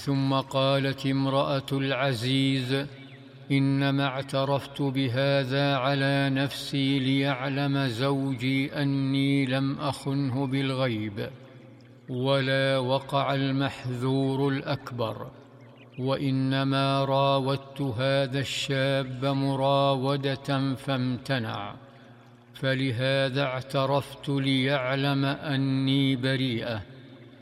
ثم قالت امرأة العزيز: إنما اعترفت بهذا على نفسي ليعلم زوجي أني لم أخنه بالغيب، ولا وقع المحذور الأكبر، وإنما راودت هذا الشاب مراودة فامتنع، فلهذا اعترفت ليعلم أني بريئة.